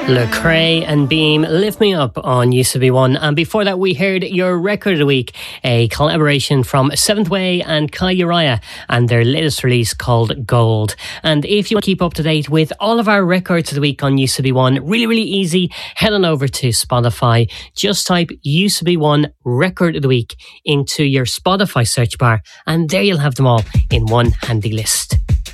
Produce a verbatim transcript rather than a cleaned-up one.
Lecrae and Beam, Lift Me Up on U C B one. And before that, we heard Your Record of the Week, a collaboration from Seventh Way and Kai Uriah, and their latest release called Gold. And if you want to keep up to date with all of our records of the week on U C B one, really, really easy, head on over to Spotify. Just type U C B one Record of the Week into your Spotify search bar, and there you'll have them all in one handy list.